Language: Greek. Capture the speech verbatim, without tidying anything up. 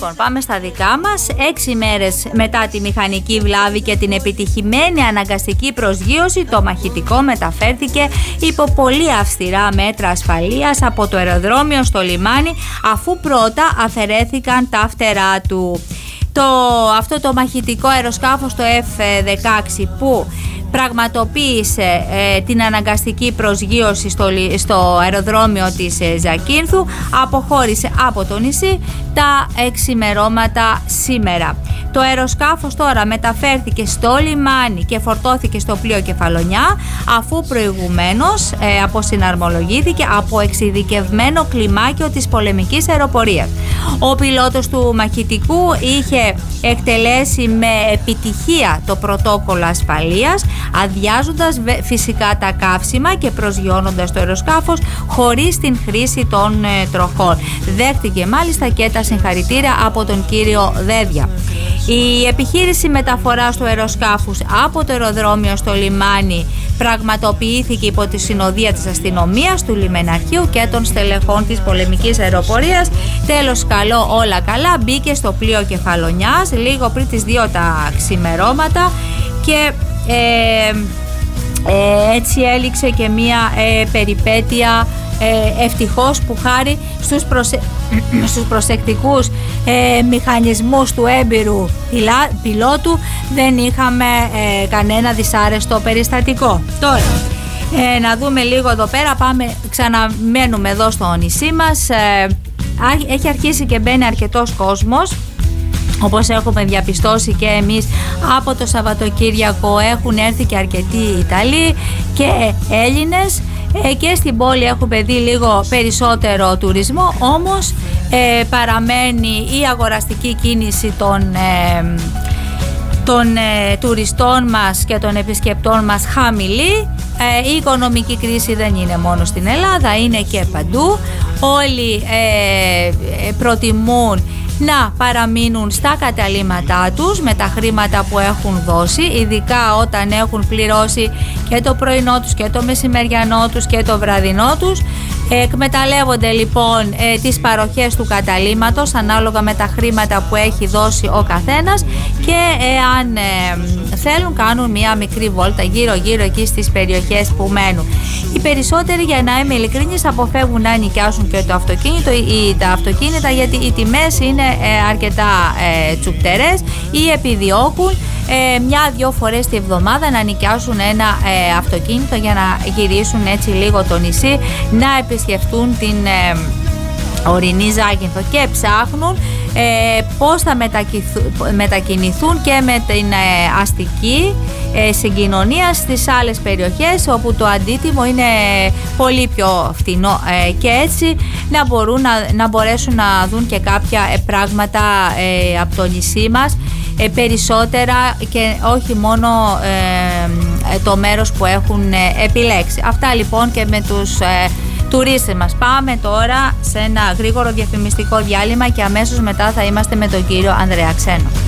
Λοιπόν, πάμε στα δικά μας. Έξι μέρες μετά τη μηχανική βλάβη και την επιτυχημένη αναγκαστική προσγείωση, το μαχητικό μεταφέρθηκε υπό πολύ αυστηρά μέτρα ασφαλείας από το αεροδρόμιο στο λιμάνι, αφού πρώτα αφαιρέθηκαν τα φτερά του. Το, αυτό το μαχητικό αεροσκάφος, το εφ δεκαέξι, που πραγματοποίησε ε, την αναγκαστική προσγείωση στο, στο αεροδρόμιο της ε, Ζακίνθου, αποχώρησε από το νησί τα εξημερώματα σήμερα. Το αεροσκάφος τώρα μεταφέρθηκε στο λιμάνι και φορτώθηκε στο πλοίο Κεφαλονιά, αφού προηγουμένως ε, αποσυναρμολογήθηκε από εξειδικευμένο κλιμάκιο της πολεμικής αεροπορίας. Ο πιλότος του μαχητικού είχε εκτελέσει με επιτυχία το πρωτόκολλο ασφαλείας, αδειάζοντας φυσικά τα καύσιμα και προσγειώνοντας το αεροσκάφος χωρίς την χρήση των ε, τροχών. Δέχτηκε μάλιστα και τα συγχαρητήρια από τον κύριο Δέδια. Η επιχείρηση μεταφοράς του αεροσκάφους από το αεροδρόμιο στο λιμάνι πραγματοποιήθηκε υπό τη συνοδεία της αστυνομίας, του λιμεναρχείου και των στελεχών της πολεμικής αεροπορίας. Τέλος, καλό, όλα καλά, μπήκε στο πλοίο Κεφαλονιάς λίγο πριν τις δύο τα ξημερώματα και ε, ε, έτσι έληξε και μία ε, περιπέτεια. Ε, ευτυχώς που χάρη στους, προσε... στους προσεκτικούς ε, μηχανισμούς του έμπειρου πιλά... πιλότου δεν είχαμε ε, κανένα δυσάρεστο περιστατικό. Τώρα ε, να δούμε λίγο εδώ πέρα, πάμε, ξαναμένουμε εδώ στο νησί μας. ε, έχει αρχίσει και μπαίνει αρκετός κόσμος, όπως έχουμε διαπιστώσει και εμείς από το Σαββατοκύριακο. Έχουν έρθει και αρκετοί Ιταλοί και Έλληνες ε, και στην πόλη έχουμε δει λίγο περισσότερο τουρισμό, όμως ε, παραμένει η αγοραστική κίνηση των, ε, των ε, τουριστών μας και των επισκεπτών μας χαμηλή. Ε, η οικονομική κρίση δεν είναι μόνο στην Ελλάδα, είναι και παντού. Όλοι ε, προτιμούν να παραμείνουν στα καταλύματά τους με τα χρήματα που έχουν δώσει, ειδικά όταν έχουν πληρώσει και το πρωινό τους και το μεσημεριανό τους και το βραδινό τους. Εκμεταλλεύονται λοιπόν ε, τις παροχές του καταλύματος ανάλογα με τα χρήματα που έχει δώσει ο καθένας και εάν ε, θέλουν κάνουν μια μικρή βόλτα γύρω γύρω εκεί στις περιοχές που μένουν. Οι περισσότεροι, για να είμαι ειλικρινής, αποφεύγουν να νοικιάσουν και το αυτοκίνητο ή τα αυτοκίνητα, γιατί οι τιμές είναι ε, αρκετά ε, τσουκτερές, ή επιδιώκουν ε, μια-δυο φορές τη εβδομάδα να νοικιάσουν ένα ε, αυτοκίνητο για να γυρίσουν έτσι λίγο το νησί, να επισκεφτούν την ε, ορεινή Ζάκυνθο και ψάχνουν ε, πώς θα μετακινηθούν και με την ε, αστική ε, συγκοινωνία στις άλλες περιοχές όπου το αντίτιμο είναι πολύ πιο φθηνό ε, και έτσι να, μπορούν να, να μπορέσουν να δουν και κάποια ε, πράγματα ε, από το νησί μας, ε, περισσότερα και όχι μόνο ε, το μέρος που έχουν ε, επιλέξει. Αυτά λοιπόν και με τους ε, τουρίστες μας. Πάμε τώρα σε ένα γρήγορο διαφημιστικό διάλειμμα και αμέσως μετά θα είμαστε με τον κύριο Ανδρέα Ξένο.